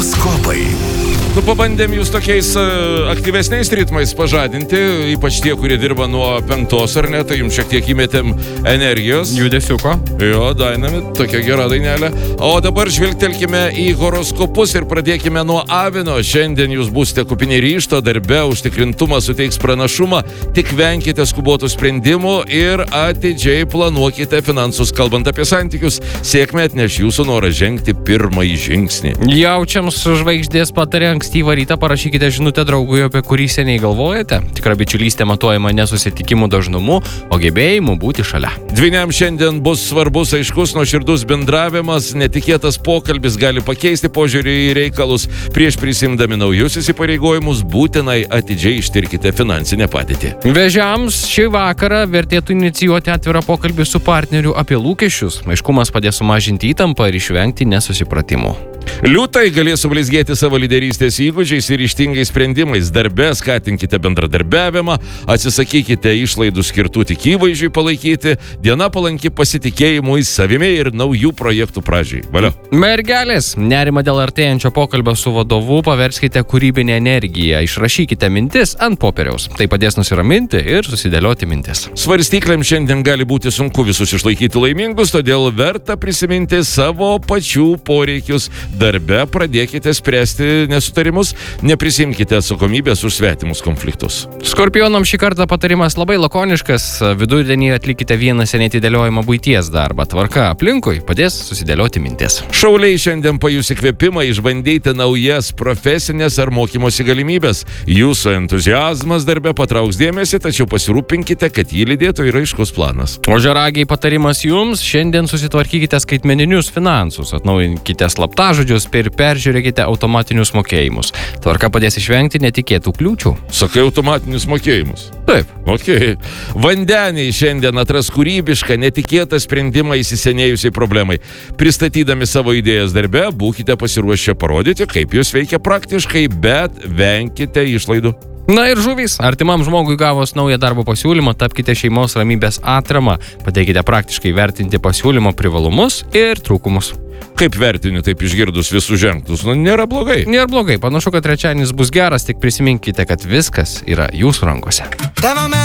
Horoskopai. Pabandėm jūs tokiais aktyvesniais ritmais pažadinti, ypač tie, kurie dirba nuo 5, ar ne, tai jums šiek tiek įmetėm energijos. Judesiuko. Jo, Dynamit, tokia gera dainelė. O dabar žvilgtelkime į horoskopus ir pradėkime nuo avino. Šiandien jūs būsite kupini ryžto, darbe užtikrintumas suteiks pranašumą, tik venkite skubotų sprendimų ir atidžiai planuokite finansus. Kalbant apie santykius, sėkmė atneš jūsų norą žengti pirmąjį žingsnį. Jaučiams žvaigždės patarė ankstyvą rytą, parašykite žinutę draugui, apie kurį seniai galvojate. Tikra bičiulystė matuojama nesusitikimų dažnumu, o gebėjimu būti šalia. Dvyniam šiandien bus svarbus, aiškus, nuoširdus bendravimas, netikėtas pokalbis gali pakeisti požiūrį į reikalus. Prieš prisimdami naujus įsipareigojimus būtinai atidžiai ištirkite finansinę padėtį. Vėžiams šį vakarą vertėtų inicijuoti atvirą pokalbį su partneriu apie lūkesčius. Aiškumas padės sumažinti įtampą ir išvengti nesusipratimų. Liūtai galės sublizgėti savo lyderystės įgūdžiais ir ryžtingais sprendimais. Darbe skatinkite bendradarbiavimą, atsisakykite išlaidų skirtų tik įvaizdžiui palaikyti. Diena palanki pasitikėjimui savimi ir naujų projektų pradžiai. Valio. Mergelės, nerimą dėl artėjančio pokalbio su vadovu paverskite kūrybinę energiją. Išrašykite mintis ant popieriaus. Tai padės nusiraminti ir susidėlioti mintis. Svarstyklėm šiandien gali būti sunku visus išlaikyti laimingus, todėl verta prisiminti savo pačių poreikius. Darbe pradėkite spręsti nesutarimus, neprisimkite atsakomybės už svetimus konfliktus. Skorpionam šį kartą patarimas labai lakoniškas. Vidurdienį atlikite vieną seniai atidėliojimą buities darbą. Tvarka aplinkui padės susidėlioti mintis. Šauliai šiandien pajus įkvėpimą išbandyti naujas profesinės ar mokymosi galimybės. Jūsų entuziazmas darbe patrauks dėmesį, tačiau pasirūpinkite, kad jį lydėtų ir aiškus planas. Ožiaragiai patarimas jums. Šiandien susitvarkykite skaitmeninius finansus. Atnaujinkite slaptažodžius ir peržiūrėkite automatinius mokėjimus. Tvarka padės išvengti netikėtų kliūčių. Sakai automatinius mokėjimus? Taip. Okay. Vandeniai šiandien atras kūrybišką, netikėtą sprendimą įsisenėjusiai problemai. Pristatydami savo idėjas darbe, būkite pasiruošę parodyti, kaip jūs veikia praktiškai, bet venkite išlaidų. Na ir žuvys. Artimam žmogui gavus naują darbo pasiūlymą, tapkite šeimos ramybės atrama. Padėkite praktiškai vertinti pasiūlymo privalumus ir trūkumus. Kaip vertini taip išgirdus visus ženklus? Nėra blogai. Nėra blogai. Panašu, kad trečiadienis bus geras, tik prisiminkite, kad viskas yra jūsų rankose.